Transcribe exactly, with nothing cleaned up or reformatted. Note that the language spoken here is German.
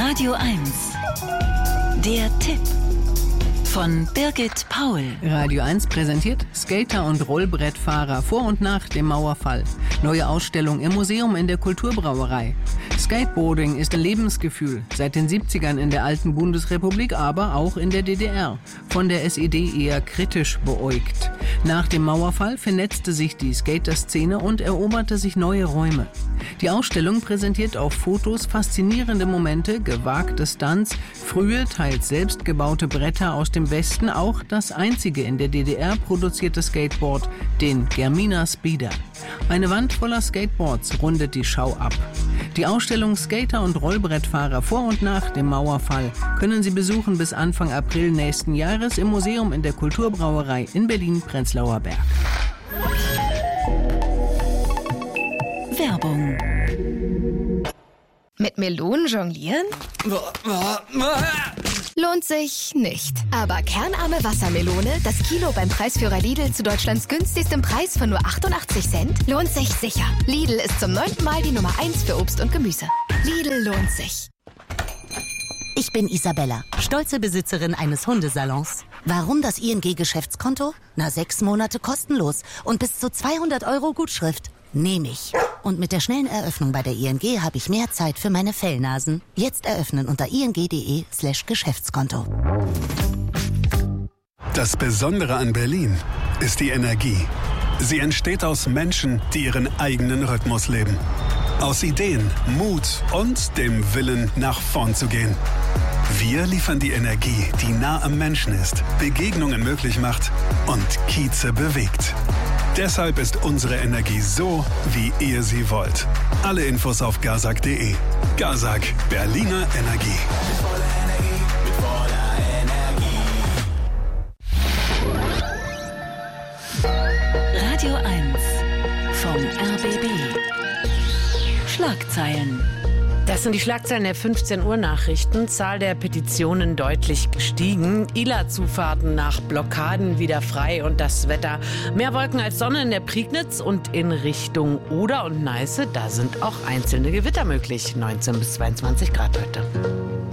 Radio eins. Der Tipp von Birgit Paul. Radio eins präsentiert Skater und Rollbrettfahrer vor und nach dem Mauerfall. Neue Ausstellung im Museum in der Kulturbrauerei. Skateboarding ist ein Lebensgefühl, seit den siebzigern in der alten Bundesrepublik, aber auch in der D D R. Von der S E D eher kritisch beäugt. Nach dem Mauerfall vernetzte sich die Skaterszene und eroberte sich neue Räume. Die Ausstellung präsentiert auf Fotos faszinierende Momente, gewagte Stunts, frühe, teils selbstgebaute Bretter aus dem Westen, auch das einzige in der D D R produzierte Skateboard, den Germina Speeder. Eine Wand voller Skateboards rundet die Schau ab. Die Ausstellung Skater und Rollbrettfahrer vor und nach dem Mauerfall können Sie besuchen bis Anfang April nächsten Jahres im Museum in der Kulturbrauerei in Berlin-Prenzlauer Berg. Werbung. Mit Melonen jonglieren? Lohnt sich nicht. Aber kernarme Wassermelone, das Kilo beim Preisführer Lidl zu Deutschlands günstigstem Preis von nur achtundachtzig Cent, lohnt sich sicher. Lidl ist zum neunten Mal die Nummer eins für Obst und Gemüse. Lidl lohnt sich. Ich bin Isabella, stolze Besitzerin eines Hundesalons. Warum das I N G-Geschäftskonto? Na, sechs Monate kostenlos und bis zu zweihundert Euro Gutschrift. Nehme ich. Und mit der schnellen Eröffnung bei der I N G habe ich mehr Zeit für meine Fellnasen. Jetzt eröffnen unter ing.de slash Geschäftskonto. Das Besondere an Berlin ist die Energie. Sie entsteht aus Menschen, die ihren eigenen Rhythmus leben. Aus Ideen, Mut und dem Willen, nach vorn zu gehen. Wir liefern die Energie, die nah am Menschen ist, Begegnungen möglich macht und Kieze bewegt. Deshalb ist unsere Energie so, wie ihr sie wollt. Alle Infos auf gazak punkt de. Gazak, Berliner Energie. Radio eins vom R B B. Schlagzeilen. Das sind die Schlagzeilen der fünfzehn Uhr Nachrichten. Zahl der Petitionen deutlich gestiegen. I L A-Zufahrten nach Blockaden wieder frei und das Wetter. Mehr Wolken als Sonne in der Prignitz und in Richtung Oder und Neiße. Da sind auch einzelne Gewitter möglich. neunzehn bis zweiundzwanzig Grad heute.